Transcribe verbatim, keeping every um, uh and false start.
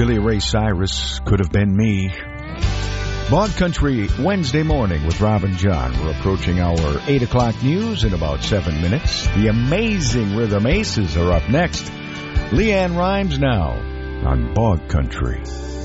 Billy Ray Cyrus, Could Have Been Me. Bog Country Wednesday morning with Rob and John. We're approaching our eight o'clock news in about seven minutes. The amazing Rhythm Aces are up next. Leanne Rhymes now on Bog Country.